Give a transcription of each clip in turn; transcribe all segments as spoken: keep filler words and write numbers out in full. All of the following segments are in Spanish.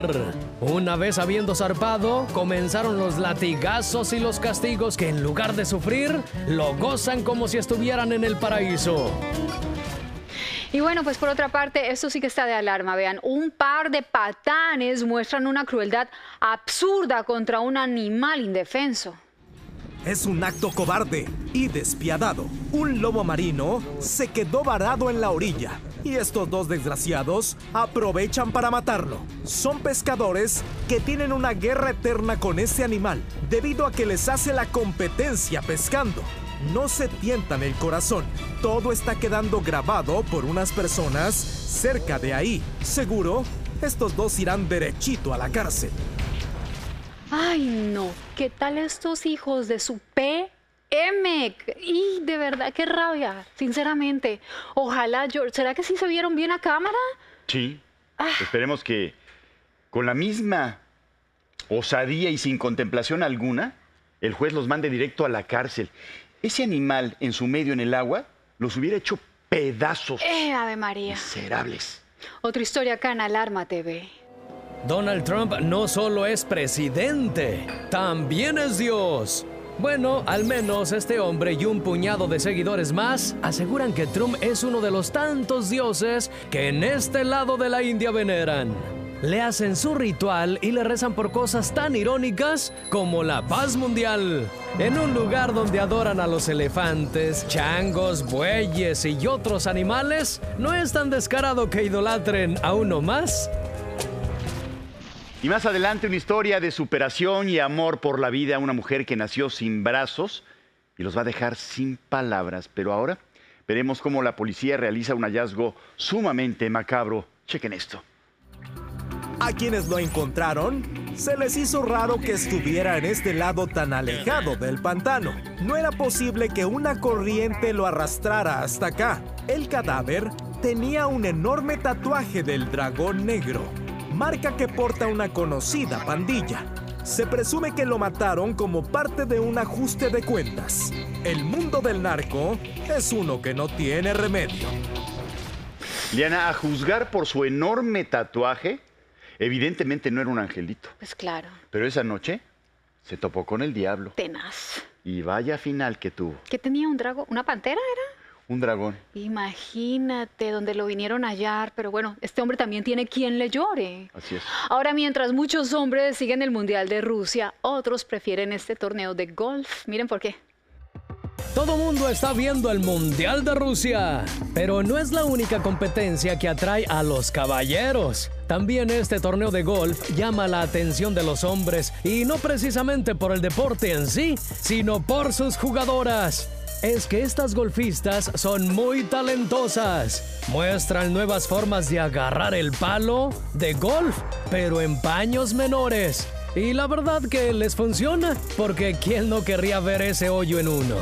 Una vez habiendo zarpado, comenzaron los latigazos y los castigos que en lugar de sufrir, lo gozan como si estuvieran en el paraíso. Y bueno, pues por otra parte, esto sí que está de alarma. Vean, un par de patanes muestran una crueldad absurda contra un animal indefenso. Es un acto cobarde y despiadado. Un lobo marino se quedó varado en la orilla y estos dos desgraciados aprovechan para matarlo. Son pescadores que tienen una guerra eterna con ese animal debido a que les hace la competencia pescando. No se tientan el corazón. Todo está quedando grabado por unas personas cerca de ahí. Seguro, estos dos irán derechito a la cárcel. Ay, no. ¿Qué tal estos hijos de su P M? Y de verdad, qué rabia, sinceramente. Ojalá, George, ¿será que sí se vieron bien a cámara? Sí. Ah. Esperemos que con la misma osadía y sin contemplación alguna, el juez los mande directo a la cárcel. Ese animal en su medio en el agua los hubiera hecho pedazos. ¡Eh, Ave María! Miserables. Otra historia acá en Alarma T V. Donald Trump no solo es presidente, también es Dios. Bueno, al menos este hombre y un puñado de seguidores más aseguran que Trump es uno de los tantos dioses que en este lado de la India veneran. Le hacen su ritual y le rezan por cosas tan irónicas como la paz mundial. En un lugar donde adoran a los elefantes, changos, bueyes y otros animales, ¿no es tan descarado que idolatren a uno más? Y más adelante una historia de superación y amor por la vida, una mujer que nació sin brazos y los va a dejar sin palabras. Pero ahora veremos cómo la policía realiza un hallazgo sumamente macabro. Chequen esto. A quienes lo encontraron, se les hizo raro que estuviera en este lado tan alejado del pantano. No era posible que una corriente lo arrastrara hasta acá. El cadáver tenía un enorme tatuaje del dragón negro, marca que porta una conocida pandilla. Se presume que lo mataron como parte de un ajuste de cuentas. El mundo del narco es uno que no tiene remedio. Liana, a juzgar por su enorme tatuaje, evidentemente no era un angelito. Pues claro. Pero esa noche se topó con el diablo. Tenaz. Y vaya final que tuvo. ¿Qué tenía un dragón? ¿Una pantera era? Un dragón. Imagínate donde lo vinieron a hallar. Pero bueno, este hombre también tiene quien le llore. Así es. Ahora, mientras muchos hombres siguen el Mundial de Rusia, otros prefieren este torneo de golf. Miren por qué. Todo mundo está viendo el Mundial de Rusia, pero no es la única competencia que atrae a los caballeros. También este torneo de golf llama la atención de los hombres, y no precisamente por el deporte en sí, sino por sus jugadoras. Es que estas golfistas son muy talentosas. Muestran nuevas formas de agarrar el palo de golf, pero en paños menores. Y la verdad que les funciona, porque ¿quién no querría ver ese hoyo en uno?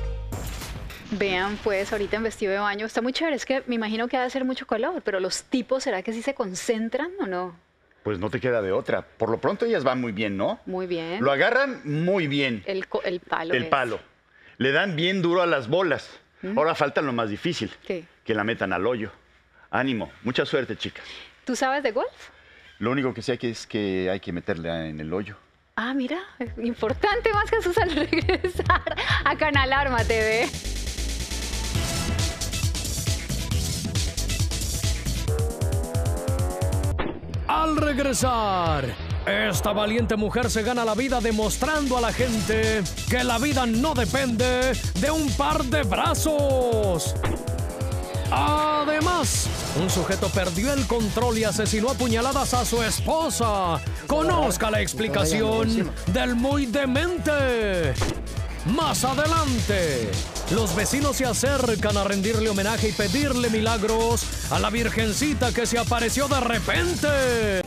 Vean, pues, ahorita en vestido de baño está muy chévere. Es que me imagino que ha de hacer mucho calor, pero los tipos, ¿será que sí se concentran o no? Pues no te queda de otra. Por lo pronto ellas van muy bien, ¿no? Muy bien. Lo agarran muy bien. El, el palo. El es. palo. Le dan bien duro a las bolas. ¿Mm? Ahora falta lo más difícil. ¿Qué? Que la metan al hoyo. Ánimo. Mucha suerte, chicas. ¿Tú sabes de golf? Lo único que sé que es que hay que meterla en el hoyo. Ah, mira. Importante más, Jesús, al regresar acá en Alarma T V. Al regresar, esta valiente mujer se gana la vida demostrando a la gente que la vida no depende de un par de brazos. Además, un sujeto perdió el control y asesinó a puñaladas a su esposa. Conozca la explicación del muy demente. Más adelante, los vecinos se acercan a rendirle homenaje y pedirle milagros a la virgencita que se apareció de repente.